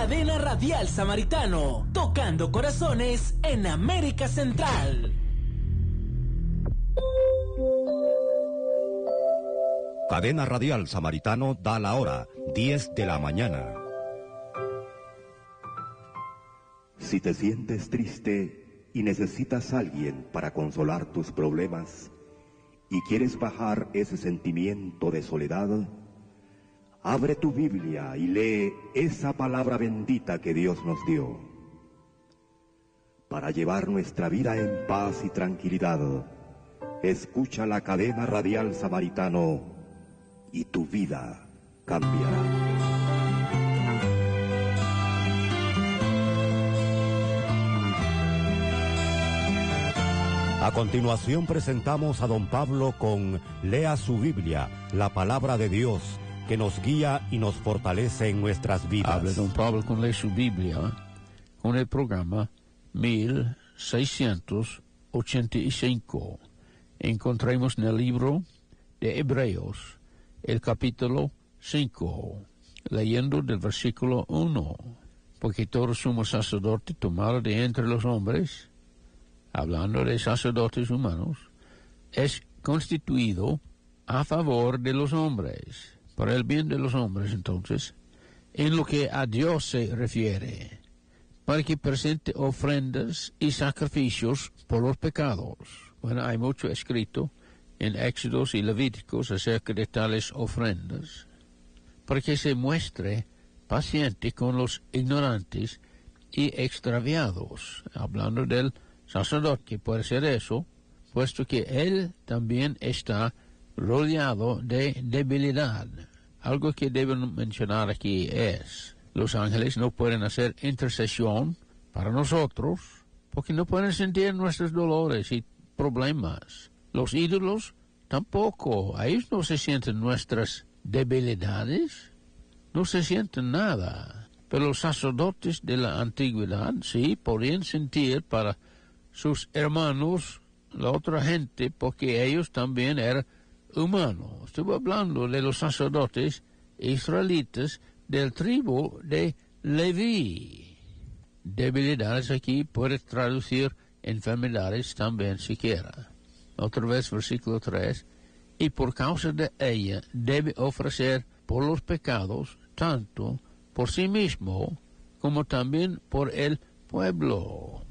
Cadena Radial Samaritano, tocando corazones en América Central. Cadena Radial Samaritano da la hora, 10 de la mañana. Si te sientes triste y necesitas a alguien para consolar tus problemas y quieres bajar ese sentimiento de soledad, abre tu Biblia y lee esa palabra bendita que Dios nos dio. Para llevar nuestra vida en paz y tranquilidad, escucha la Cadena Radial Samaritano y tu vida cambiará. A continuación presentamos a don Pablo con Lea su Biblia, la palabra de Dios, que nos guía y nos fortalece en nuestras vidas. Habla don Pablo con Lea su Biblia, con el programa 1685. Encontramos en el libro de Hebreos, el capítulo 5, leyendo del versículo 1. Porque todo sumo sacerdote tomado de entre los hombres, hablando de sacerdotes humanos, es constituido a favor de los hombres, para el bien de los hombres entonces, en lo que a Dios se refiere, para que presente ofrendas y sacrificios por los pecados. Bueno, hay mucho escrito en Éxodos y Levíticos acerca de tales ofrendas, para que se muestre paciente con los ignorantes y extraviados, hablando del sacerdote puede ser eso, puesto que él también está rodeado de debilidad. Algo que deben mencionar aquí es, los ángeles no pueden hacer intercesión para nosotros, porque no pueden sentir nuestros dolores y problemas. Los ídolos tampoco, ellos no se sienten nuestras debilidades, no se sienten nada. Pero los sacerdotes de la antigüedad sí podían sentir para sus hermanos, la otra gente, porque ellos también eran humanos. Estuve hablando de los sacerdotes israelitas del tribu de Leví. Debilidades aquí puede traducir enfermedades también siquiera. Otra vez versículo 3. Y por causa de ella debe ofrecer por los pecados, tanto por sí mismo como también por el pueblo.